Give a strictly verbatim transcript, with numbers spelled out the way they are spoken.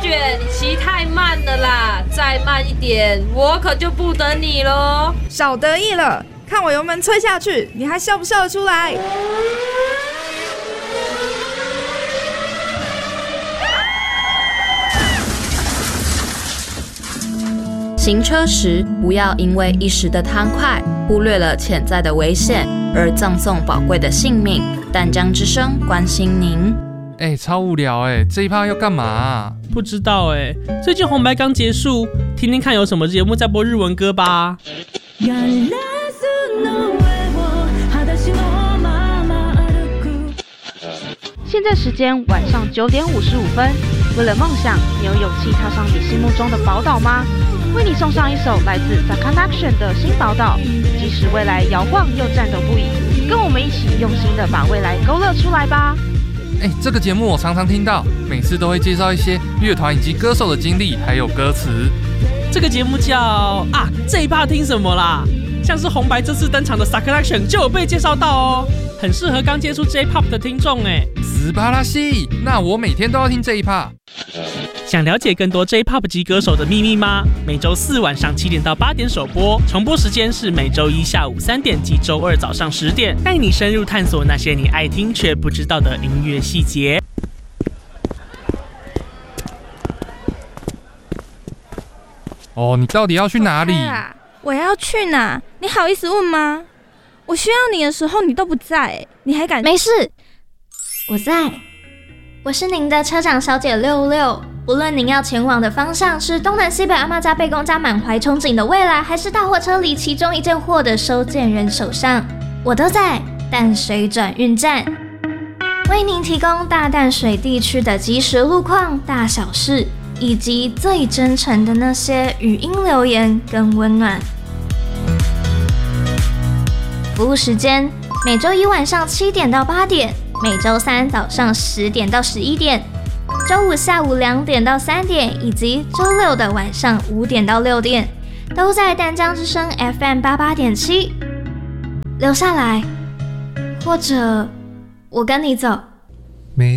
雪，你骑太慢了啦，再慢一点，我可就不等你咯。 少得意了，看我油门催下去，你还笑不笑得出来？ 行车时不要因为一时的贪快，忽略了潜在的危险，而葬送宝贵的性命。淡江之声关心您。 哎、欸，超无聊哎、欸，这一趴要干嘛、啊？ 不知道哎、欸，最近红白刚结束，听听看有什么节目在播日文歌吧。 现在时间晚上九点五十五分。为了梦想，你有勇气踏上你心目中的宝岛吗？为你送上一首来自 Sakanation 的新宝岛，即使未来摇晃又战斗不已，跟我们一起用心的把未来勾勒出来吧。 哎、欸，这个节目我常常听到，每次都会介绍一些乐团以及歌手的经历，还有歌词。 这个节目叫啊，这一趴听什么啦？像是红白这次登场的 Sakanation 就有被介绍到哦，很适合刚接触 J-Pop 的听众哎。 斯巴拉西，那我每天都要听这一趴。 想了解更多 J-Pop 级歌手的秘密吗？每周四晚上七点到八点首播，重播时间是每周一下午三点及周二早上十点，带你深入探索那些你爱听却不知道的音乐细节。 哦，你到底要去哪里？ 我要去哪？你好意思问吗？我需要你的时候你都不在，你还敢？ 没事，我在。我是您的车长小姐六六。无论您要前往的方向是东南西北阿嬷家贝公家满怀憧憬的未来，还是大货车里其中一件货的收件人手上，我都在淡水转运站，为您提供大淡水地区的即时路况、大小事，以及最真诚的那些语音留言跟温暖。服务时间：每周一晚上七点到八点，每周三早上十点到十一点，周五下午两点到三点，以及周六的晚上五点到六点，都在淡江之声 F M 八八点七。留下来，或者我跟你走。